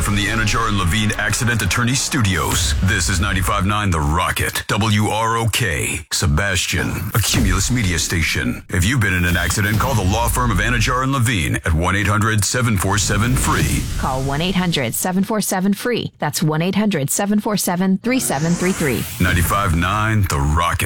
from the Anajar and Levine Accident Attorney Studios. This is 95.9 The Rocket, WROK, Sebastian, a Cumulus media station. If you've been in an accident, call the law firm of Anajar and Levine at 1-800-747-FREE. Call 1-800-747-FREE. That's 1-800-747-3733. 95.9 The Rocket.